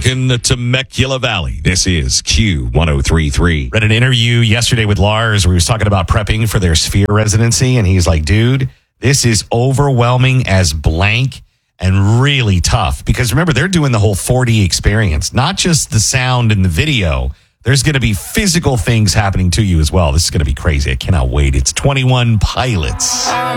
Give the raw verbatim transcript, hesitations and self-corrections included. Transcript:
Rockin' the Temecula Valley. This is Q one oh three point three. Read an interview yesterday with Lars where he was talking about prepping for their Sphere residency, and he's like, dude, this is overwhelming as blank and really tough. Because remember, they're doing the whole four D experience, not just the sound and the video. There's going to be physical things happening to you as well. This is going to be crazy. I cannot wait. It's twenty-one Pilots.